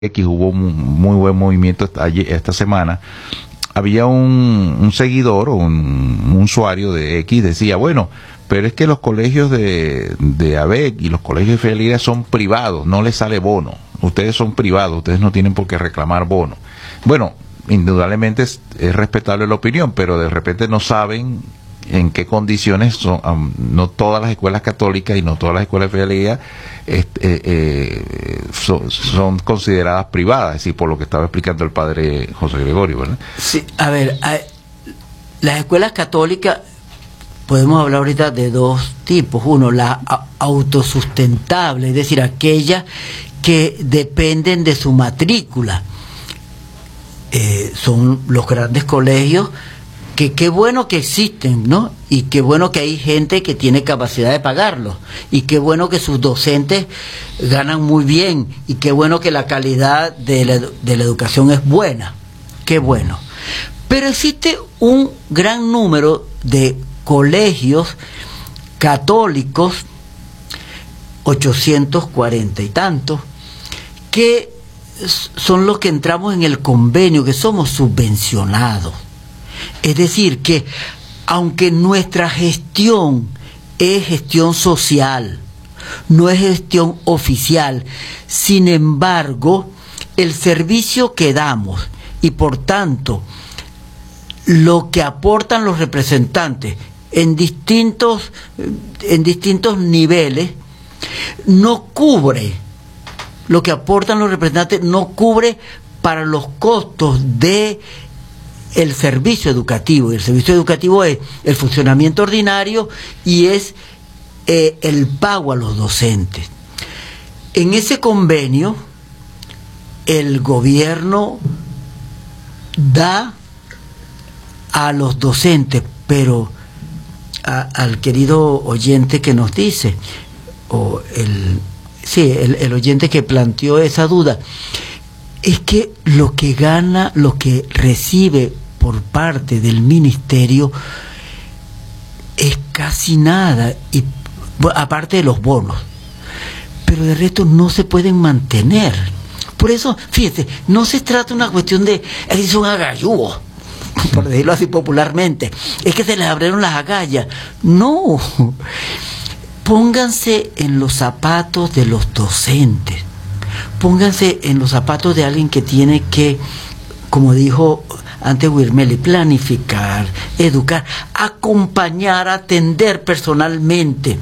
X hubo muy buen movimiento esta semana. Había un seguidor o un usuario de X decía, bueno, pero es que los colegios de ABEC y los colegios de Fidelidad son privados, no les sale bono. Ustedes son privados, ustedes no tienen por qué reclamar bono. Bueno, indudablemente es respetable la opinión, pero de repente no saben en qué condiciones son. No todas las escuelas católicas y no todas las escuelas de fidelidad son consideradas privadas, es decir, por lo que estaba explicando el padre José Gregorio, ¿verdad? Sí, a ver, las escuelas católicas podemos hablar ahorita de dos tipos. Uno, la autosustentable, es decir, aquellas que dependen de su matrícula. Son los grandes colegios que qué bueno que existen, ¿no? Y qué bueno que hay gente que tiene capacidad de pagarlos, y qué bueno que sus docentes ganan muy bien, y qué bueno que la calidad de la educación es buena, qué bueno. Pero existe un gran número de colegios católicos, 840 y tantos, que son los que entramos en el convenio, que somos subvencionados. Es decir, que aunque nuestra gestión es gestión social, no es gestión oficial, sin embargo, el servicio que damos y por tanto lo que aportan los representantes en distintos niveles no cubre, lo que aportan los representantes no cubre para los costos de el servicio educativo. El servicio educativo es el funcionamiento ordinario y es el pago a los docentes. En ese convenio el gobierno da a los docentes, pero al querido oyente que nos dice, o el oyente que planteó esa duda, es que lo que gana, lo que recibe por parte del ministerio es casi nada, y aparte de los bonos, pero de resto no se pueden mantener. Por eso, fíjese, no se trata de una cuestión de son agayúos, por decirlo así popularmente, es que se les abrieron las agallas. No, pónganse en los zapatos de los docentes, pónganse en los zapatos de alguien que tiene que, como dijo antes Wirmeli, planificar, educar, acompañar, atender personalmente.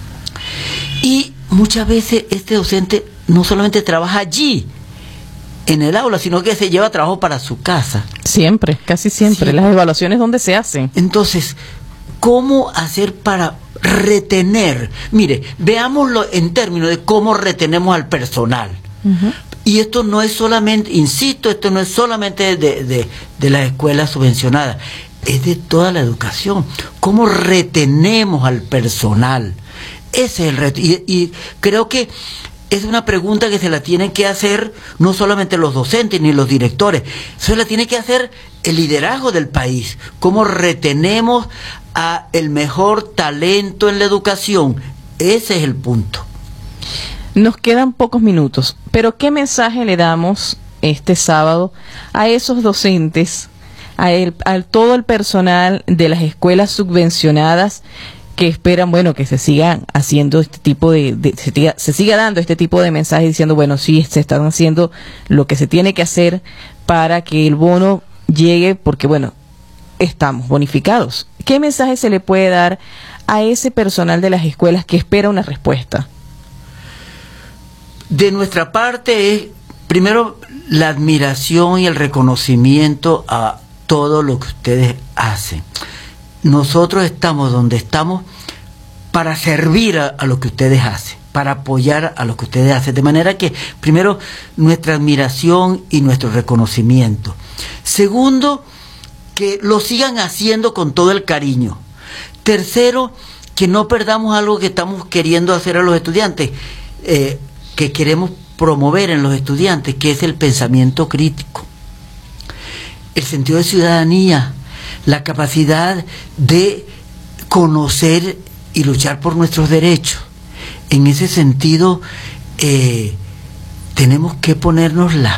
Y muchas veces este docente no solamente trabaja allí, en el aula, sino que se lleva trabajo para su casa. Siempre, casi siempre. Las evaluaciones, ¿dónde se hacen? Entonces, ¿cómo hacer para retener? Mire, veámoslo en términos de cómo retenemos al personal. Uh-huh. Y esto no es solamente, insisto, esto no es solamente de las escuelas subvencionadas, es de toda la educación. ¿Cómo retenemos al personal? Ese es el reto. Y creo que es una pregunta que se la tienen que hacer no solamente los docentes ni los directores, se la tiene que hacer el liderazgo del país. ¿Cómo retenemos a el mejor talento en la educación? Ese es el punto. Nos quedan pocos minutos, pero ¿qué mensaje le damos este sábado a esos docentes, a todo el personal de las escuelas subvencionadas que esperan, bueno, que se sigan haciendo este tipo se siga dando este tipo de mensajes diciendo, bueno, sí, se están haciendo lo que se tiene que hacer para que el bono llegue, porque, bueno, estamos bonificados? ¿Qué mensaje se le puede dar a ese personal de las escuelas que espera una respuesta? De nuestra parte es, primero, la admiración y el reconocimiento a todo lo que ustedes hacen. Nosotros estamos donde estamos para servir a lo que ustedes hacen, para apoyar a lo que ustedes hacen. De manera que, primero, nuestra admiración y nuestro reconocimiento. Segundo, que lo sigan haciendo con todo el cariño. Tercero, que no perdamos algo que estamos queriendo hacer a los estudiantes, que queremos promover en los estudiantes, que es el pensamiento crítico, el sentido de ciudadanía, la capacidad de conocer y luchar por nuestros derechos. En ese sentido, tenemos que ponernos las